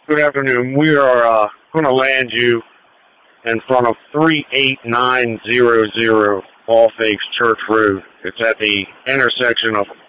Good afternoon. We are going to land you in front of 38900 All Faiths Church Road. It's at the intersection of